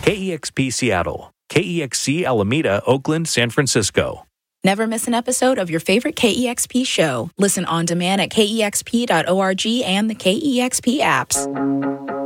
KEXP Seattle, KEXC Alameda, Oakland, San Francisco. Never miss an episode of your favorite KEXP show. Listen on demand at kexp.org and the KEXP apps.